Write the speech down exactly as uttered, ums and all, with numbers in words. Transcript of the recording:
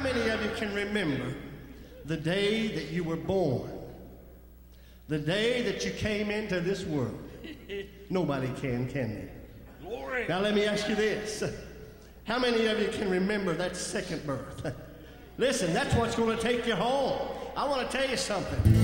many of you can remember the day that you were born? The day that you came into this world? Nobody can, can they? Glory. Now let me ask you this. How many of you can remember that second birth? Listen, that's what's going to take you home. I want to tell you something.